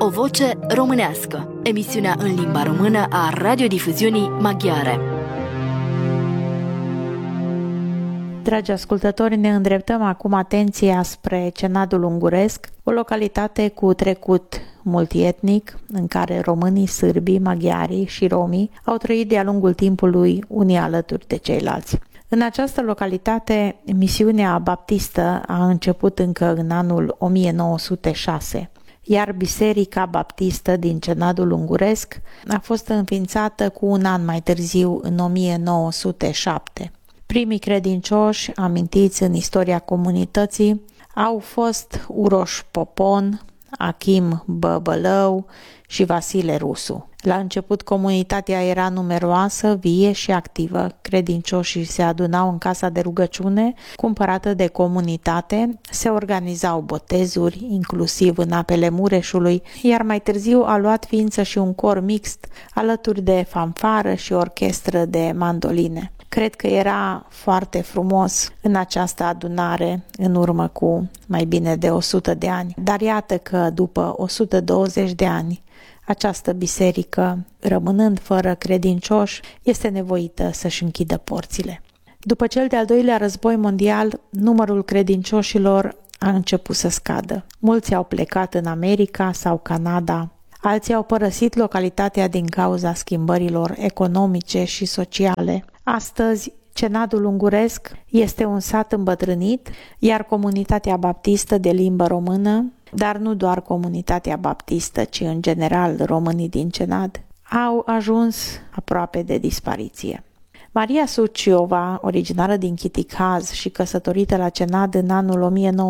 O voce românească, emisiunea în limba română a radiodifuziunii maghiare. Dragi ascultători, ne îndreptăm acum atenția spre Cenadul Unguresc, o localitate cu trecut multietnic, în care românii, sârbii, maghiarii și romii au trăit de-a lungul timpului unii alături de ceilalți. În această localitate, misiunea baptistă a început încă în anul 1906, iar Biserica Baptistă din Cenadul Unguresc a fost înființată cu un an mai târziu, în 1907. Primii credincioși amintiți în istoria comunității au fost Uroș Popon, Achim Băbălău și Vasile Rusu. La început comunitatea era numeroasă, vie și activă. Credincioșii se adunau în casa de rugăciune cumpărată de comunitate, se organizau botezuri, inclusiv în apele Mureșului, iar mai târziu a luat ființă și un cor mixt, alături de fanfară și orchestră de mandoline. Cred că era foarte frumos în această adunare în urmă cu mai bine de 100 de ani. Dar iată că după 120 de ani, această biserică, rămânând fără credincioși, este nevoită să-și închidă porțile. După cel de-al doilea război mondial, numărul credincioșilor a început să scadă. Mulți au plecat în America sau Canada, alții au părăsit localitatea din cauza schimbărilor economice și sociale. Astăzi, Cenadul Unguresc este un sat îmbătrânit, iar comunitatea baptistă de limbă română, dar nu doar comunitatea baptistă, ci în general românii din Cenad, au ajuns aproape de dispariție. Maria Suciova, originară din Chiticaz și căsătorită la Cenad în anul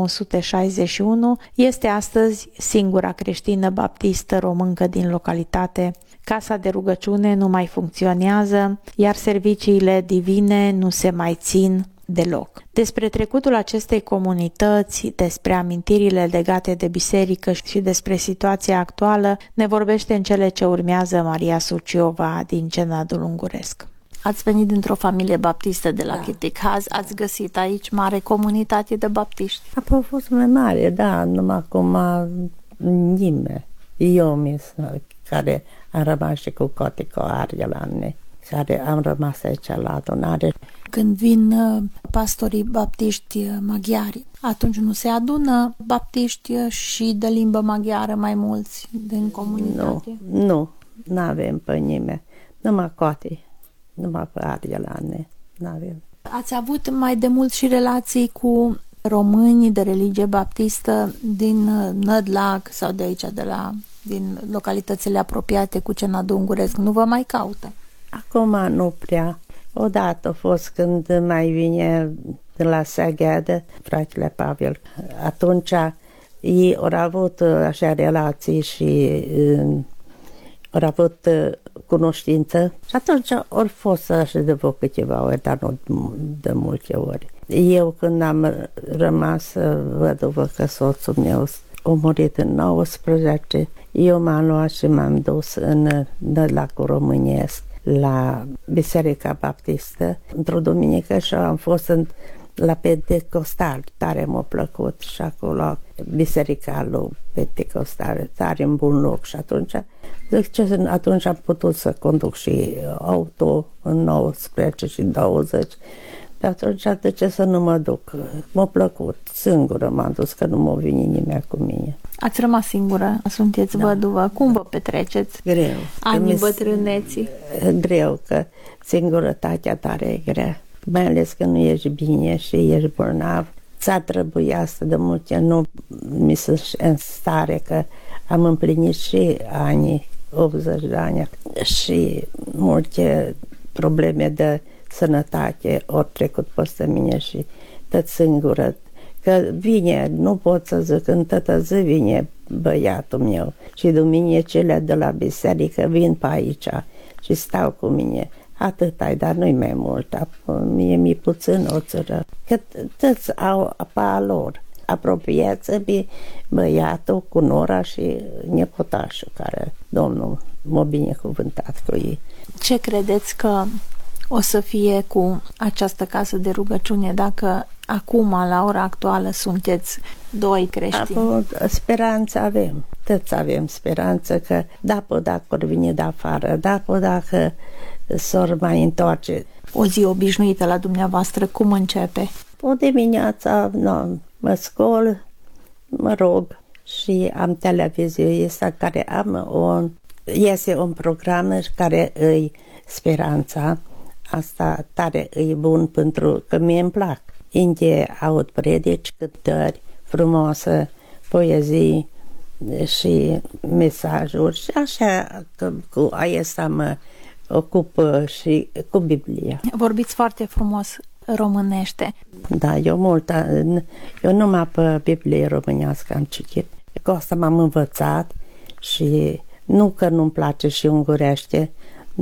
1961, este astăzi singura creștină baptistă româncă din localitate. Casa de rugăciune nu mai funcționează, iar serviciile divine nu se mai țin deloc. Despre trecutul acestei comunități, despre amintirile legate de biserică și despre situația actuală ne vorbește în cele ce urmează Maria Suciova din Cenadul Unguresc. Ați venit dintr-o familie baptistă de la Chiticaz, ați găsit aici mare comunitate de baptiști? A fost mai mare, da, numai acum nimeni. Eu care am rămas și cu Cotico Argelanne, care am rămas aici la adunare. Când vin pastorii baptiști maghiari, atunci nu se adună baptiști și de limbă maghiară mai mulți din comunitate? Nu avem pe nimeni, numai Coti. Numai pe Argelanne, n-avem. Ați avut mai de mult și relații cu români de religie baptistă din Nădlac sau de aici, din localitățile apropiate cu Cenadul Unguresc? Nu vă mai caută? Acum nu prea. Odată a fost când mai vine de la Sagheadă, fratele Pavel. Atunci ei au avut așa relații și au avut cunoștință și atunci ori fost așa de vă câteva ori, dar nu de multe ori. Eu când am rămas văduvă că soțul meu a murit în 19, eu m-am luat și m-am dus în Nădlacul Românesc la Biserica Baptistă într-o duminică și am fost la Pentecostal, tare m-a plăcut și acolo Biserica lui Pentecostal, tare în bun loc și atunci atunci am putut să conduc și auto în 19 și 20. Pe atunci de ce să nu mă duc? M-a plăcut, singură m-am dus, că nu m-a venit nimeni cu mine. Ați rămas singură, sunteți văduvă. Cum vă petreceți? Greu. Anii bătrâneții? Greu, că singurătatea tare e grea. Mai ales că nu ești bine și ești bolnav. Ți-a trebuit asta de multe, nu mi sunt în stare, că am împlinit și anii, 80 de ani și multe probleme de sănătate au trecut peste mine și tot singură. Că vine, nu pot să zic, în tătă zi vine băiatul meu și duminicile de la biserică vin pe aici și stau cu mine. Atât ai, dar nu-i mai mult. Mie mi-e puțin o țără. Că toți au apa lor. Apropiați-mi băiatul cu nora și nepotașul, care Domnul m-a binecuvântat cu ei. Ce credeți că o să fie cu această casă de rugăciune dacă Acum, la ora actuală, sunteți doi creștini. Speranță avem, toți avem speranță că dacă vor veni de afară, dacă s-or mai întoarce. O zi obișnuită la dumneavoastră, cum începe? O dimineața mă scol, mă rog și am televiziunea asta care iese un program care îi speranța. Asta tare e bun pentru că mie îmi plac. Indie aud predici, cântări frumoase, poezii și mesajuri și așa că cu asta mă ocup și cu Biblia. Vorbiți foarte frumos românește. Da, eu numai pe Biblie românească am citit. Cu asta m-am învățat și nu că nu-mi place și ungurește,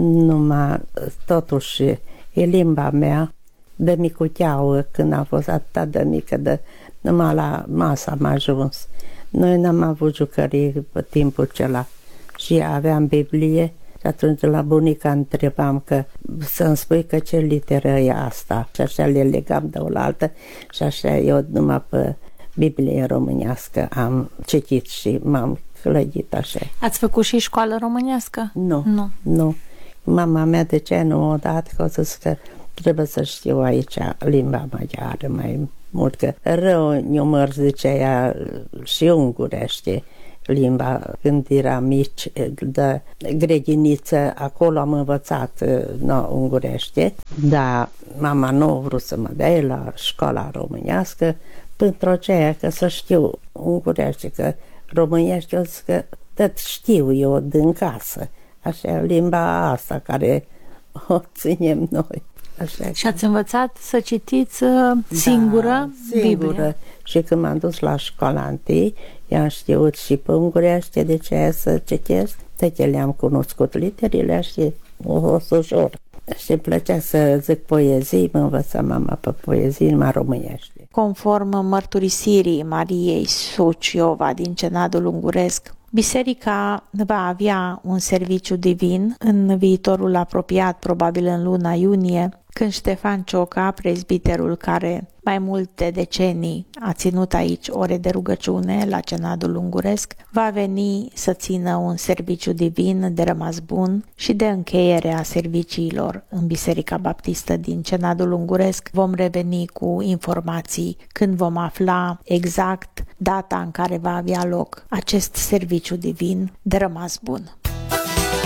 numai totuși e limba mea. De micuteau, când a fost atât de mică, numai la masă am ajuns. Noi n-am avut jucării pe timpul acela și aveam Biblie și atunci la bunica întrebam că să-mi spui că ce literă e asta și așa le legam de oaltă și așa eu numai pe Biblie românească am citit și m-am clădit așa. Ați făcut și școală românească? Nu. Mama mea de ce nu odată că a zis că trebuie să știu aici limba maghiară mai mult, că rău ne-o zicea ea și ungurește limba. Când eram mici, de grădiniță, acolo am învățat ungurește, dar mama nu a vrut să mă dea la școala românească pentru aceea că să știu ungurește, că românește eu zic că tot știu eu din casă. Așa, limba asta care o ținem noi. Așa. Și ați învățat să citiți singură Biblia? Și când m-am dus la școala întâi, i-am știut și pe ungurește de ce să citesc. Toate le-am cunoscut literile și o ușor. Și îmi plăcea să zic poezii, mă învăța mama pe poezii, numai românește. Conform mărturisirii Mariei Suciova din Cenadul Unguresc, biserica va avea un serviciu divin în viitorul apropiat, probabil în luna iunie, când Ștefan Cioca, prezbiterul care mai multe decenii a ținut aici ore de rugăciune la Cenadul Unguresc, va veni să țină un serviciu divin de rămas bun și de încheiere a serviciilor în Biserica Baptistă din Cenadul Unguresc. Vom reveni cu informații când vom afla exact data în care va avea loc acest serviciu divin de rămas bun.